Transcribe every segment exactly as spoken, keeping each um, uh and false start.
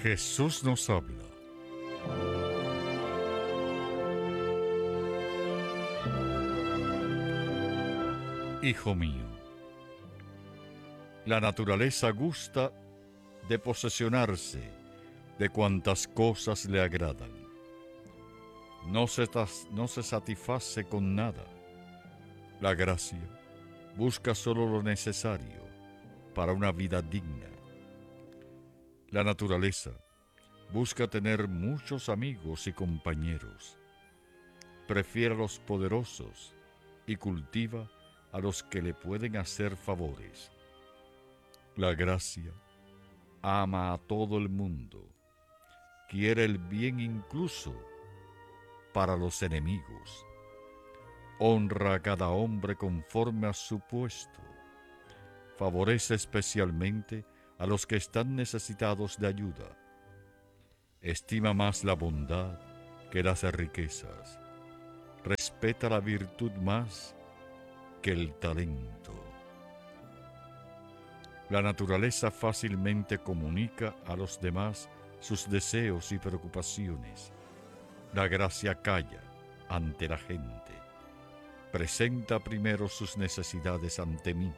Jesús nos habla. Hijo mío, la naturaleza gusta de posesionarse de cuantas cosas le agradan. No se, no se satisface con nada. La gracia busca solo lo necesario para una vida digna. La naturaleza busca tener muchos amigos y compañeros. Prefiere a los poderosos y cultiva a los que le pueden hacer favores. La gracia ama a todo el mundo, quiere el bien incluso para los enemigos, honra a cada hombre conforme a su puesto, favorece especialmente a los que están necesitados de ayuda, estima más la bondad que las riquezas, respeta la virtud más que el talento. La naturaleza fácilmente comunica a los demás sus deseos y preocupaciones. La gracia calla ante la gente. Presenta primero sus necesidades ante mí.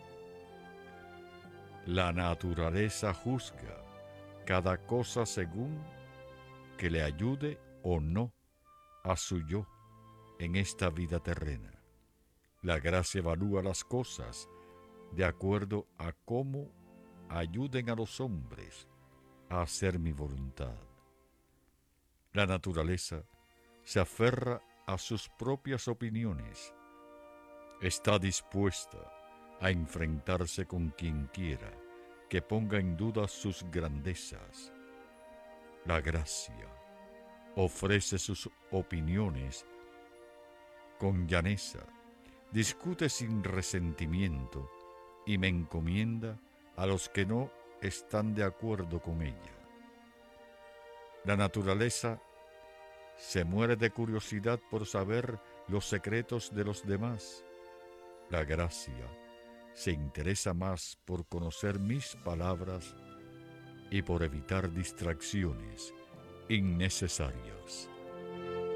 La naturaleza juzga cada cosa según que le ayude o no a su yo en esta vida terrena. La gracia evalúa las cosas de acuerdo a cómo ayuden a los hombres a hacer mi voluntad. La naturaleza se aferra a sus propias opiniones. Está dispuesta a enfrentarse con quien quiera que ponga en duda sus grandezas. La gracia ofrece sus opiniones con llaneza, discute sin resentimiento y me encomienda a los que no están de acuerdo con ella. La naturaleza se muere de curiosidad por saber los secretos de los demás. La gracia se interesa más por conocer mis palabras y por evitar distracciones innecesarias.